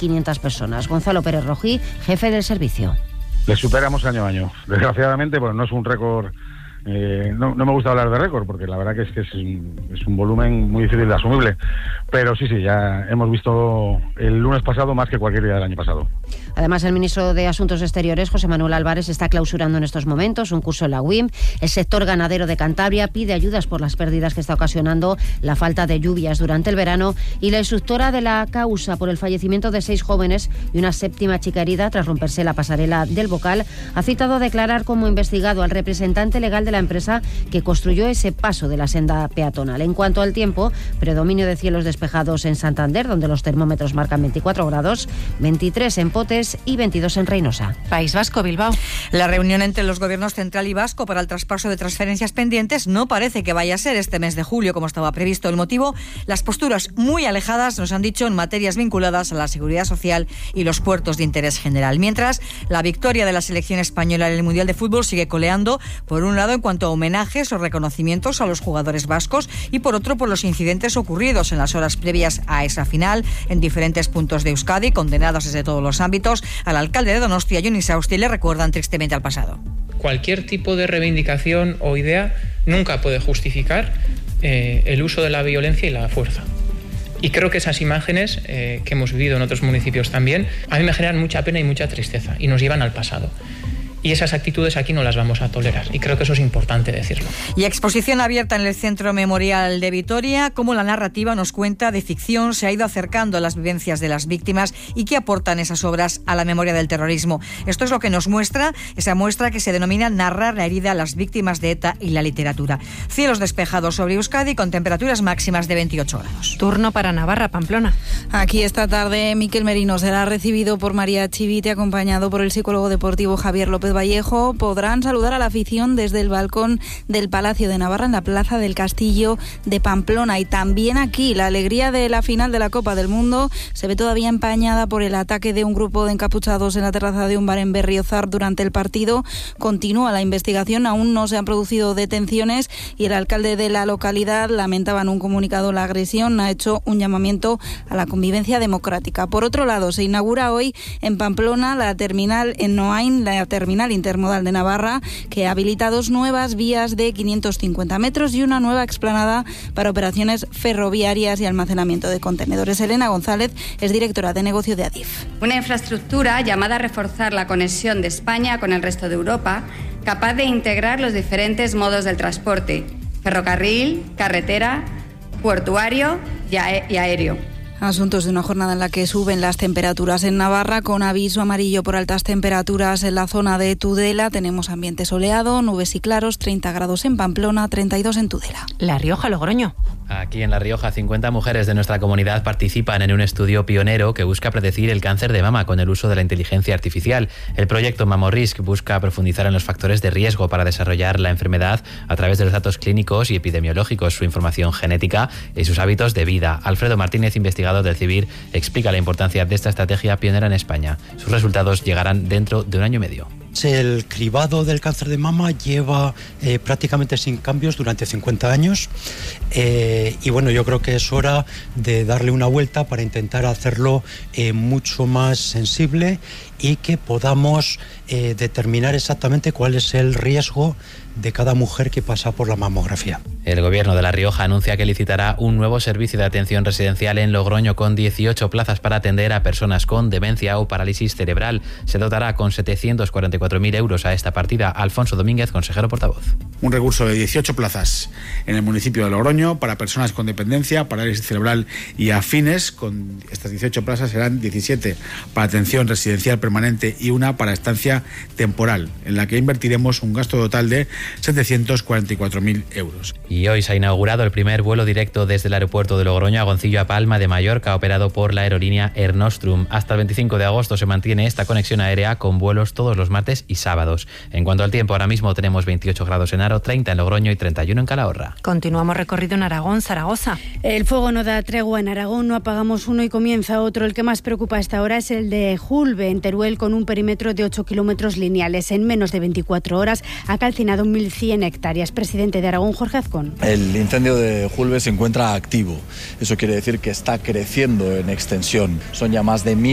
1.500 personas. Gonzalo Pérez Rojí, jefe del servicio. Le superamos año a año. Desgraciadamente, pues no es un récord. No me gusta hablar de récord porque la verdad que es un volumen muy difícil de asumible, pero sí, ya hemos visto el lunes pasado más que cualquier día del año pasado. Además, el ministro de Asuntos Exteriores, José Manuel Álvarez, está clausurando en estos momentos un curso en la UIM. El sector ganadero de Cantabria pide ayudas por las pérdidas que está ocasionando la falta de lluvias durante el verano, y la instructora de la causa por el fallecimiento de 6 jóvenes y una 7ª chica herida tras romperse la pasarela del Bocal ha citado a declarar como investigado al representante legal de la empresa que construyó ese paso de la senda peatonal. En cuanto al tiempo, predominio de cielos despejados en Santander, donde los termómetros marcan 24 grados, 23 en Potes y 22 en Reynosa. País Vasco, Bilbao. La reunión entre los gobiernos central y vasco para el traspaso de transferencias pendientes no parece que vaya a ser este mes de julio como estaba previsto. El motivo, las posturas muy alejadas, nos han dicho, en materias vinculadas a la seguridad social y los puertos de interés general. Mientras, la victoria de la selección española en el Mundial de Fútbol sigue coleando, por un lado en cuanto a homenajes o reconocimientos a los jugadores vascos y por otro por los incidentes ocurridos en las horas previas a esa final en diferentes puntos de Euskadi, condenados desde todos los ámbitos. Al alcalde de Donostia, Jon Isausti, le recuerdan tristemente al pasado. Cualquier tipo de reivindicación o idea nunca puede justificar el uso de la violencia y la fuerza. Y creo que esas imágenes que hemos vivido en otros municipios también, a mí me generan mucha pena y mucha tristeza y nos llevan al pasado. Y esas actitudes aquí no las vamos a tolerar. Y creo que eso es importante decirlo. Y exposición abierta en el Centro Memorial de Vitoria, cómo la narrativa nos cuenta de ficción se ha ido acercando a las vivencias de las víctimas y qué aportan esas obras a la memoria del terrorismo. Esto es lo que nos muestra esa muestra que se denomina Narrar la herida a las víctimas de ETA y la literatura. Cielos despejados sobre Euskadi con temperaturas máximas de 28 grados. Turno para Navarra, Pamplona. Aquí esta tarde Miquel Merino será recibido por María Chivite, acompañado por el psicólogo deportivo Javier López Vallejo. Podrán saludar a la afición desde el balcón del Palacio de Navarra en la Plaza del Castillo de Pamplona. Y también aquí la alegría de la final de la Copa del Mundo se ve todavía empañada por el ataque de un grupo de encapuchados en la terraza de un bar en Berriozar durante el partido. Continúa la investigación, aún no se han producido detenciones y el alcalde de la localidad lamentaba en un comunicado la agresión, ha hecho un llamamiento a la convivencia democrática. Por otro lado, se inaugura hoy en Pamplona la terminal en Noain, la terminal intermodal de Navarra, que habilita 2 nuevas vías de 550 metros y una nueva explanada para operaciones ferroviarias y almacenamiento de contenedores. Elena González es directora de negocio de Adif. Una infraestructura llamada a reforzar la conexión de España con el resto de Europa, capaz de integrar los diferentes modos del transporte: ferrocarril, carretera, portuario y aéreo. Asuntos de una jornada en la que suben las temperaturas en Navarra, con aviso amarillo por altas temperaturas en la zona de Tudela. Tenemos ambiente soleado, nubes y claros, 30 grados en Pamplona, 32 en Tudela. La Rioja, Logroño. Aquí en La Rioja, 50 mujeres de nuestra comunidad participan en un estudio pionero que busca predecir el cáncer de mama con el uso de la inteligencia artificial. El proyecto MamoRisk busca profundizar en los factores de riesgo para desarrollar la enfermedad a través de los datos clínicos y epidemiológicos, su información genética y sus hábitos de vida. Alfredo Martínez, investigador del CIVIR, explica la importancia de esta estrategia pionera en España. Sus resultados llegarán dentro de 1 año y medio. El cribado del cáncer de mama lleva prácticamente sin cambios durante 50 años y bueno, yo creo que es hora de darle una vuelta para intentar hacerlo mucho más sensible y que podamos determinar exactamente cuál es el riesgo de cada mujer que pasa por la mamografía. El Gobierno de La Rioja anuncia que licitará un nuevo servicio de atención residencial en Logroño con 18 plazas para atender a personas con demencia o parálisis cerebral. Se dotará con 744.000 euros a esta partida. Alfonso Domínguez, consejero portavoz. Un recurso de 18 plazas en el municipio de Logroño para personas con dependencia, parálisis cerebral y afines. Con estas 18 plazas serán 17 para atención residencial permanente y una para estancia temporal, en la que invertiremos un gasto total de 744.000 euros. Y hoy se ha inaugurado el primer vuelo directo desde el aeropuerto de Logroño a Goncillo a Palma de Mallorca, operado por la aerolínea Air Nostrum. Hasta el 25 de agosto se mantiene esta conexión aérea con vuelos todos los martes y sábados. En cuanto al tiempo, ahora mismo tenemos 28 grados en Haro, 30 en Logroño y 31 en Calahorra. Continuamos recorrido en Aragón, Zaragoza. El fuego no da tregua en Aragón, no apagamos uno y comienza otro. El que más preocupa a esta hora es el de Julbe, en Teruel, con un perímetro de 8 kilómetros lineales. En menos de 24 horas ha calcinado 1.100 hectáreas. Presidente de Aragón, Jorge Azcón. El incendio de Julbe se encuentra activo. Eso quiere decir que está creciendo en extensión. Son ya más de 1.000